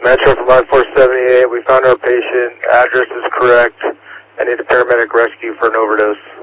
Metro from I-478, we found our patient, address is correct. I need a paramedic rescue for an overdose.